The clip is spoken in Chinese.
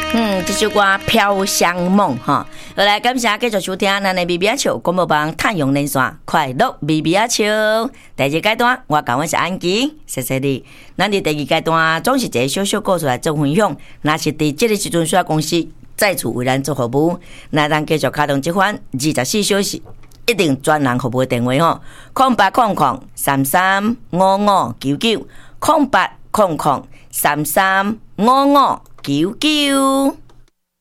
这首歌《飘香梦》哈，好来感谢继续收听咱的咪咪笑广播网太阳连线快乐咪咪笑。第二阶段我讲我是安吉，谢谢你。咱伫第二阶段总是一个小小故事来做分享，若是伫这个时阵需要公司再次为咱做服务，那咱继续开通这款24小时一定专人服务的电话吼，0800335599，0800335599。